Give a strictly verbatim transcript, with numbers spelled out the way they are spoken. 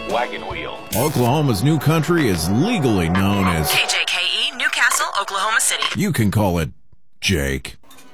Wagon Wheel. Oklahoma's new country is legally known as K J K E, Newcastle, Oklahoma City. You can call it Jake.